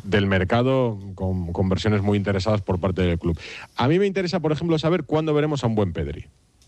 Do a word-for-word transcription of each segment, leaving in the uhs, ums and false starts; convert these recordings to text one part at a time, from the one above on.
del mercado con, con versiones muy interesadas por parte del club. A mí me interesa, por ejemplo, saber cuándo veremos a un buen Pedri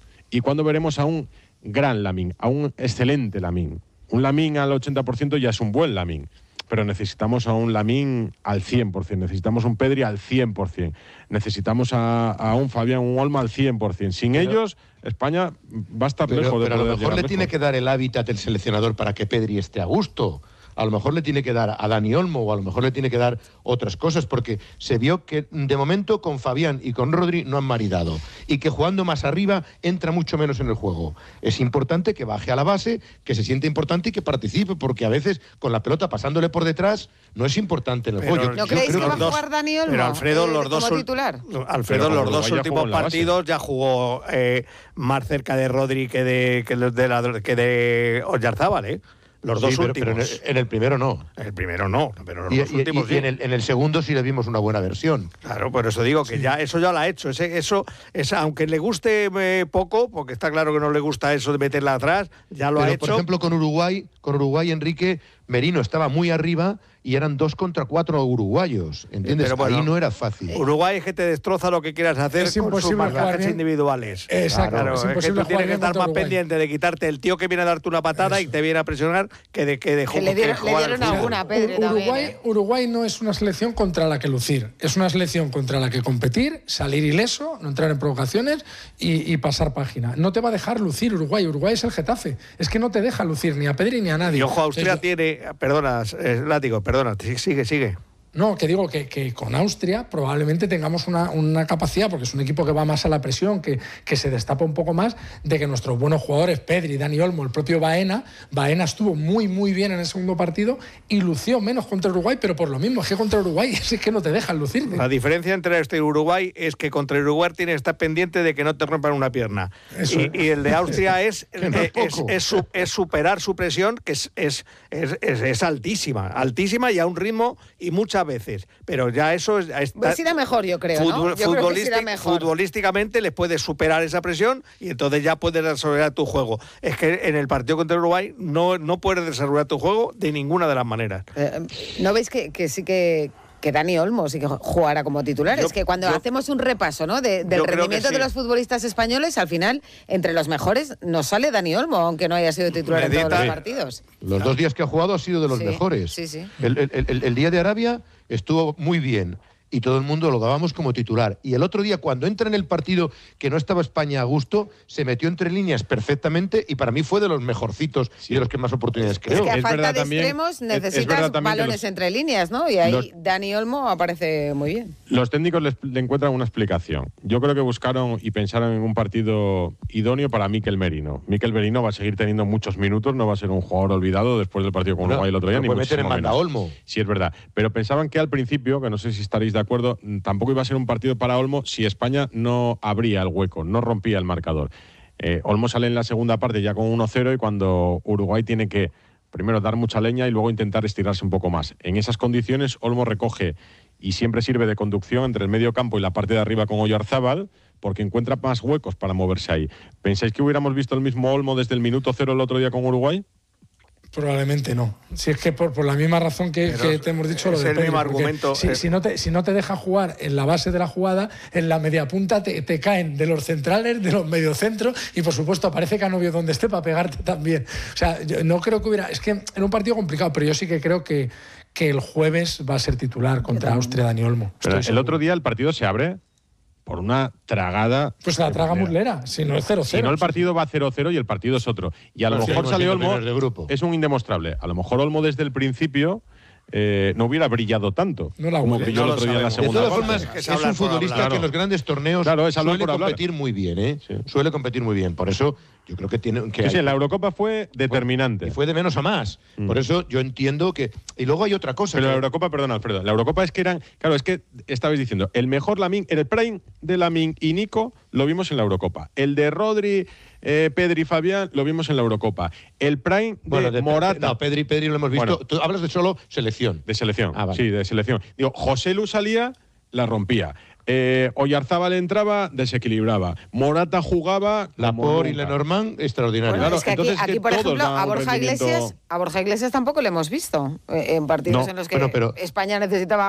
y cuándo veremos a un gran Lamine, a un excelente Lamine. Un Lamine al ochenta por ciento ya es un buen Lamine, pero necesitamos a un Lamine al cien por ciento, necesitamos un Pedri al cien por ciento, necesitamos a, a un Fabián, un Olmo al cien por ciento. Sin pero, ellos, España va a estar pero, lejos de pero poder a lo mejor le lejos. tiene que dar el hábitat el seleccionador para que Pedri esté a gusto. A lo mejor le tiene que dar a Dani Olmo o a lo mejor le tiene que dar otras cosas, porque se vio que de momento con Fabián y con Rodri no han maridado y que jugando más arriba entra mucho menos en el juego. Es importante que baje a la base, que se sienta importante y que participe, porque a veces con la pelota pasándole por detrás no es importante en el pero juego. Yo, ¿No yo creéis creo que va a dos, jugar Dani Olmo pero Alfredo, eh, los dos como titular? Alfredo, pero los dos últimos partidos ya jugó eh, más cerca de Rodri que de, que de, la, que de Oyarzábal, ¿eh? Los dos sí, pero, últimos. pero en, el, en el primero no. El primero no, pero los y, dos y, últimos y, sí. y en, el, en el segundo sí le vimos una buena versión. Claro, por eso digo que sí. ya eso ya lo ha hecho. Ese, eso, es, aunque le guste eh, poco, porque está claro que no le gusta eso de meterla atrás, ya lo pero, ha hecho. Por ejemplo, con Uruguay, con Uruguay, Enrique Merino estaba muy arriba y eran dos contra cuatro uruguayos, ¿entiendes? Pero bueno, ahí no era fácil. Uruguay es que te destroza lo que quieras hacer es con sus marcajes individuales. Exacto, claro, es, es que tú tienes que estar más Uruguay. pendiente de quitarte el tío que viene a darte una patada Eso. y te viene a presionar que de que de Que le dieron, le dieron alguna a Pedri Uruguay, también, ¿eh? Uruguay no es una selección contra la que lucir, es una selección contra la que competir, salir ileso, no entrar en provocaciones y, y pasar página. No te va a dejar lucir Uruguay, Uruguay es el Getafe, es que no te deja lucir ni a Pedri ni a nadie. Y ojo, Austria Entonces, tiene, perdona, eh, Látigo, perdona, sigue, sigue. No, que digo que, que con Austria probablemente tengamos una, una capacidad, porque es un equipo que va más a la presión, que, que se destapa un poco más, de que nuestros buenos jugadores, Pedri, Dani Olmo, el propio Baena, Baena estuvo muy, muy bien en el segundo partido y lució menos contra Uruguay, pero por lo mismo, es que contra Uruguay es que no te dejan lucirte. La diferencia entre este y Uruguay es que contra Uruguay tienes que estar pendiente de que no te rompan una pierna. Eso, y, ¿eh? y el de Austria es, no eh, es es, es, su, es superar su presión, que es, es, es, es, es altísima, altísima y a un ritmo y muchas veces. Pero ya eso es... Está, pues irá mejor, yo creo, ¿no? Yo creo que irá mejor. Futbolísticamente les puedes superar esa presión y entonces ya puedes desarrollar tu juego. Es que en el partido contra Uruguay no, no puedes desarrollar tu juego de ninguna de las maneras. Eh, ¿No veis que, que sí que... que Dani Olmo sí que jugará como titular? Yo, es que cuando yo, hacemos un repaso, ¿no?, de, del rendimiento sí. de los futbolistas españoles, al final, entre los mejores nos sale Dani Olmo, aunque no haya sido titular Medita. en todos los partidos. Los dos días que ha jugado ha sido de los sí, mejores. Sí, sí. El, el, el, el día de Arabia estuvo muy bien y todo el mundo lo dábamos como titular. Y el otro día, cuando entra en el partido que no estaba España a gusto, se metió entre líneas perfectamente y para mí fue de los mejorcitos sí. y de los que más oportunidades creo. Es que a es falta de también, extremos necesitas es, es balones los, entre líneas, ¿no? Y ahí los, Dani Olmo aparece muy bien. Los técnicos le, le encuentran una explicación. Yo creo que buscaron y pensaron en un partido idóneo para Mikel Merino. Mikel Merino va a seguir teniendo muchos minutos, no va a ser un jugador olvidado después del partido con no, Uruguay el otro día. No ni puede meter en banda Olmo. Sí, es verdad. Pero pensaban que al principio, que no sé si estaréis de acuerdo, tampoco iba a ser un partido para Olmo si España no abría el hueco, no rompía el marcador. Eh, Olmo sale en la segunda parte ya con uno cero y cuando Uruguay tiene que primero dar mucha leña y luego intentar estirarse un poco más. En esas condiciones Olmo recoge y siempre sirve de conducción entre el medio campo y la parte de arriba con Oyarzábal porque encuentra más huecos para moverse ahí. ¿Pensáis que hubiéramos visto el mismo Olmo desde el minuto cero el otro día con Uruguay? Probablemente no. Si es que por, por la misma razón que, que te hemos dicho lo de el Pedri, mismo argumento. Si, eh. si, no te, si no te deja jugar en la base de la jugada, en la media punta te, te caen de los centrales, de los mediocentros y por supuesto aparece Canovio donde esté para pegarte también. O sea, yo no creo que hubiera... Es que era un partido complicado, pero yo sí que creo que, que el jueves va a ser titular contra Austria Dani Olmo. Pero el otro día el partido se abre por una tragada. Pues la traga Muslera, si no es cero cero. Si no, el partido va cero cero y el partido es otro. Y a lo no, mejor sí, sale Olmo, de grupo. es un indemostrable. A lo mejor Olmo desde el principio eh, no hubiera brillado tanto no la como huele, brilló no el otro día en la De segunda todas parte. formas, Es que es, se habla un por futbolista hablar. que en los grandes torneos Claro, es hablar suele por hablar. competir muy bien, ¿eh? Sí. Suele competir muy bien. Por eso yo creo que tiene que Sí, hay- sí, en la Eurocopa fue determinante. y fue de menos a más. Mm. Por eso yo entiendo que... Y luego hay otra cosa. Pero que- la Eurocopa, perdón, Alfredo, la Eurocopa es que eran... Claro, es que estabais diciendo, el mejor Lamine, el prime de Lamine y Nico lo vimos en la Eurocopa. El de Rodri, eh, Pedri y Fabián lo vimos en la Eurocopa. El prime de, Bueno, de Morata... No, Pedri, Pedri lo hemos visto. Bueno. Tú hablas de solo selección. De selección, Ah, vale. sí, de selección. Digo, José Lu salía, la rompía. Eh, Oyarzábal entraba, desequilibraba. Morata jugaba... Laporte y nunca. Lenormand, extraordinario. Bueno, claro, es que aquí, entonces aquí, que por todos ejemplo, daban a un Borja rendimiento- Iglesias, a Borja Iglesias tampoco le hemos visto eh, en partidos No, en los que bueno, pero- España necesitaba